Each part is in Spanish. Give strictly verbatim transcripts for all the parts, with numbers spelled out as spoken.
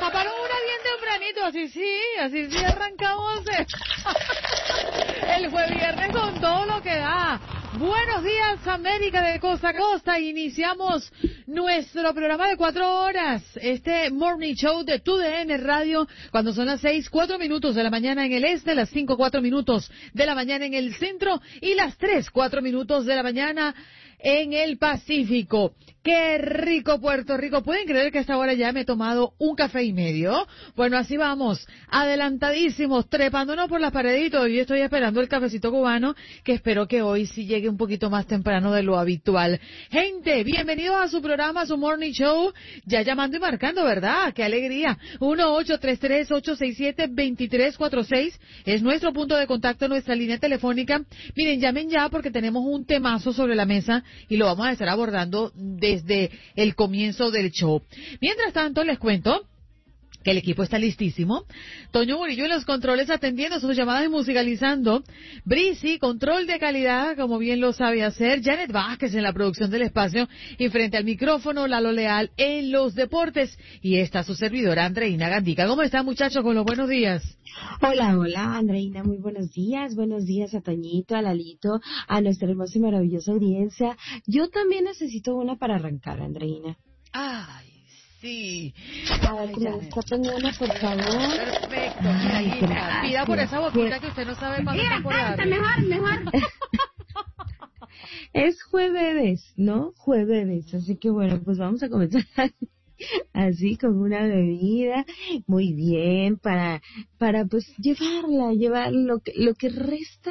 Papá, no, una bien tempranito, así sí, así sí arrancamos el jueves viernes con todo lo que da. Buenos días, América de costa a costa. Iniciamos nuestro programa de cuatro horas, este Morning Show de Tu D N Radio, cuando son las seis, cuatro minutos de la mañana en el este, las cinco, cuatro minutos de la mañana en el centro y las tres, cuatro minutos de la mañana en el Pacífico. ¡Qué rico Puerto Rico! ¿Pueden creer que a esta hora ya me he tomado un café y medio? Bueno, así vamos, adelantadísimos, trepándonos por las pareditos. Yo estoy esperando el cafecito cubano, que espero que hoy sí llegue un poquito más temprano de lo habitual. Gente, bienvenidos a su programa, a su Morning Show. Ya llamando y marcando, ¿verdad? ¡Qué alegría! uno ocho tres tres, ocho seis siete, dos tres cuatro seis es nuestro punto de contacto, nuestra línea telefónica. Miren, llamen ya porque tenemos un temazo sobre la mesa y lo vamos a estar abordando desde el comienzo del show. Mientras tanto, les cuento que el equipo está listísimo. Toño Murillo en los controles atendiendo sus llamadas y musicalizando. Brisi, control de calidad, como bien lo sabe hacer. Janet Vázquez en la producción del espacio y frente al micrófono, Lalo Leal en los deportes. Y esta su servidora, Andreina Gandica. ¿Cómo están, muchachos, con los buenos días? Hola, hola, Andreina, muy buenos días. Buenos días a Toñito, a Lalito, a nuestra hermosa y maravillosa audiencia. Yo también necesito una para arrancar, Andreina. Ay. Sí. A ver, que me destapen una, por favor. Perfecto. Ahí está. Pida por esa boquita que usted no sabe cuándo está por dar. Mejor, mejor. Es jueves, ¿no? Jueves. Así que bueno, pues vamos a comenzar así con una bebida muy bien para para pues llevarla, llevar lo que lo que resta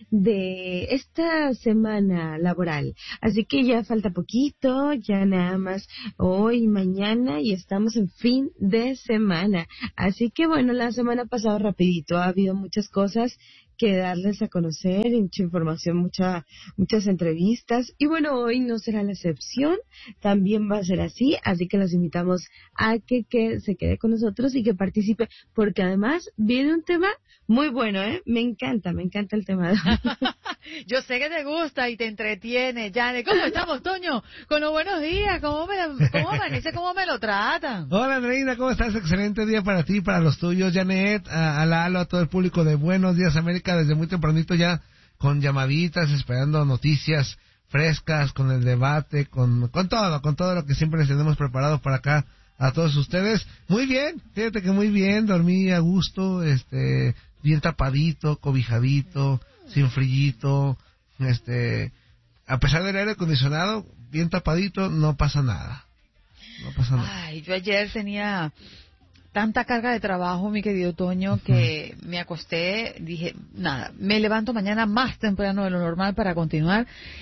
de esta semana laboral. Así que ya falta poquito, ya nada más hoy, mañana y estamos en fin de semana. Así que bueno, la semana pasada rapidito, ha habido muchas cosas que darles a conocer, mucha información, mucha, muchas entrevistas y bueno, hoy no será la excepción, también va a ser así, así que los invitamos a que, que se quede con nosotros y que participe, porque además viene un tema muy bueno, ¿eh? Me encanta, me encanta el tema de hoy. Yo sé que te gusta y te entretiene, Janet. ¿Cómo estamos, Toño? Con los buenos días, ¿cómo me, cómo amanece, cómo me lo tratan? Hola, Andreina, ¿cómo estás? Excelente día para ti, para los tuyos, Janet, a, a Lalo, a todo el público de Buenos Días América, desde muy tempranito ya con llamaditas, esperando noticias frescas, con el debate, con, con todo, con todo lo que siempre les tenemos preparado para acá a todos ustedes. Muy bien, fíjate que muy bien, dormí a gusto, este, bien tapadito, cobijadito, sin frillito, este, a pesar del aire acondicionado, bien tapadito, no pasa nada, no pasa nada. Ay, yo ayer tenía tanta carga de trabajo, mi querido Toño, que uh-huh. me acosté, dije, nada, me levanto mañana más temprano de lo normal para continuar,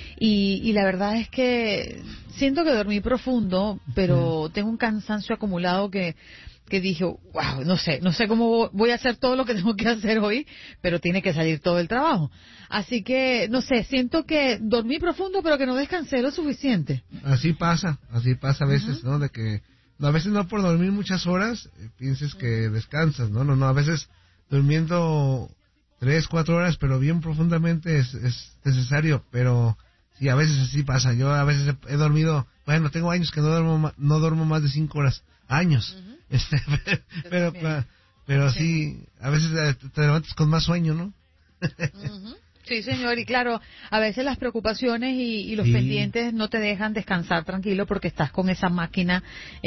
y, y la verdad es que siento que dormí profundo, pero uh-huh. tengo un cansancio acumulado que que dije, wow, no sé, no sé cómo voy a hacer todo lo que tengo que hacer hoy, pero tiene que salir todo el trabajo. Así que, no sé, siento que dormí profundo, pero que no descansé lo suficiente. Así pasa, así pasa a veces, uh-huh. ¿no? De que, no, a veces no por dormir muchas horas, eh, pienses que descansas, ¿no? No, no, a veces durmiendo tres, cuatro horas, pero bien profundamente es, es necesario, pero sí, a veces así pasa. Yo a veces he, he dormido, bueno, tengo años que no duermo, no duermo más de cinco horas, años. Uh-huh. Este, pero pero, pero sí, a veces te levantas con más sueño, ¿no? Uh-huh. Sí, señor, y claro, a veces las preocupaciones y, y los sí. pendientes no te dejan descansar tranquilo porque estás con esa máquina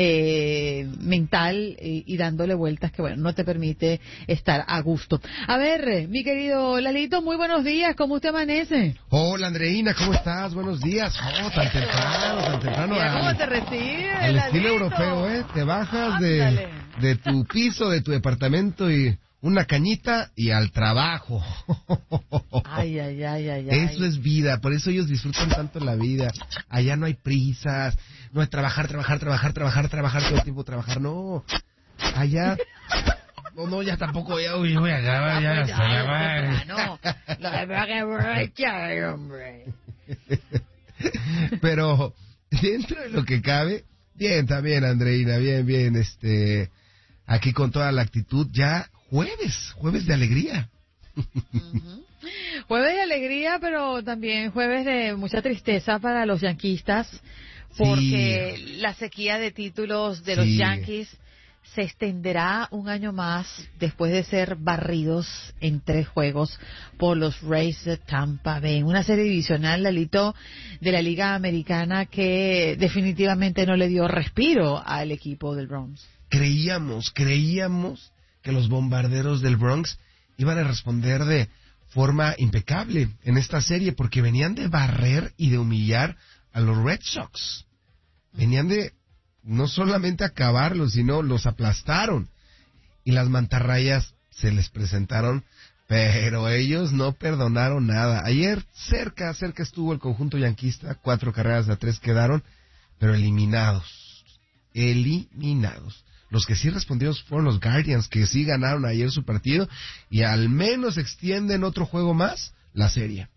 eh, mental y, y dándole vueltas que, bueno, no te permite estar a gusto. A ver, mi querido Lalito, muy buenos días, ¿cómo usted amanece? Hola, Andreina, ¿cómo estás? Buenos días. Oh, tan temprano, tan temprano. Mira al, cómo te recibe, al Lalito. Estilo europeo, ¿eh? Te bajas de, de tu piso, de tu departamento y una cañita y al trabajo. Ay, ay, ay, ay, ay. Eso es vida, por eso ellos disfrutan tanto la vida. Allá no hay prisas, no hay trabajar, trabajar, trabajar, trabajar, trabajar todo el tiempo, trabajar, no. Allá, no, no, ya tampoco, ya, uy, voy a grabar, ya, ya, ya, no, lo de brocha, hombre. Pero, dentro de lo que cabe, bien, también, Andreina, bien, bien, este, aquí con toda la actitud, ya jueves, jueves de alegría. Uh-huh. Jueves de alegría, pero también jueves de mucha tristeza para los yanquistas, porque sí. la sequía de títulos de sí. los Yankees se extenderá un año más después de ser barridos en tres juegos por los Rays de Tampa Bay. Una serie divisional, Lalito, de la Liga Americana que definitivamente no le dio respiro al equipo del Bronx. Creíamos, creíamos que los Bombarderos del Bronx iban a responder de forma impecable en esta serie porque venían de barrer y de humillar a los Red Sox. Venían de no solamente acabarlos, sino los aplastaron. Y las mantarrayas se les presentaron, pero ellos no perdonaron nada. Ayer cerca, cerca estuvo el conjunto yanquista, cuatro carreras a tres quedaron, pero eliminados. Eliminados. Los que sí respondieron fueron los Guardians, que sí ganaron ayer su partido y al menos extienden otro juego más la serie.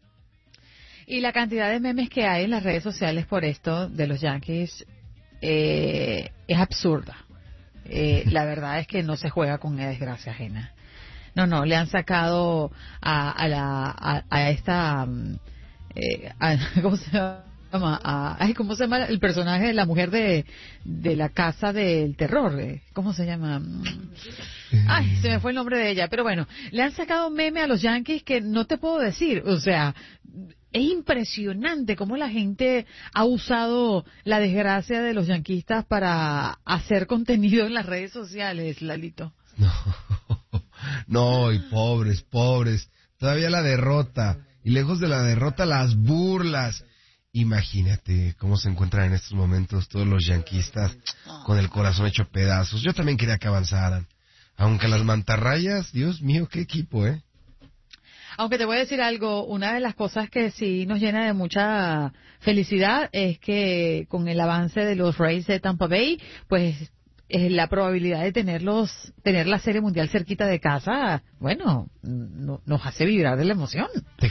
Y la cantidad de memes que hay en las redes sociales por esto de los Yankees eh, es absurda. Eh, la verdad es que no se juega con una desgracia ajena. No, no, le han sacado a, a, la, a, a esta... Eh, a, ¿cómo se llama? A, ay, ¿cómo se llama el personaje de la mujer de, de la casa del terror? Eh? ¿Cómo se llama? Ay, se me fue el nombre de ella. Pero bueno, le han sacado meme a los Yankees que no te puedo decir. O sea, es impresionante cómo la gente ha usado la desgracia de los yanquistas para hacer contenido en las redes sociales, Lalito. No, no, y pobres, pobres. Todavía la derrota. Y lejos de la derrota, las burlas. Imagínate cómo se encuentran en estos momentos todos los yanquistas con el corazón hecho pedazos. Yo también quería que avanzaran. Aunque las mantarrayas, Dios mío, qué equipo, ¿eh? Aunque te voy a decir algo, una de las cosas que sí nos llena de mucha felicidad es que con el avance de los Rays de Tampa Bay, pues eh, la probabilidad de tenerlos, tener la Serie Mundial cerquita de casa, bueno, no, nos hace vibrar de la emoción.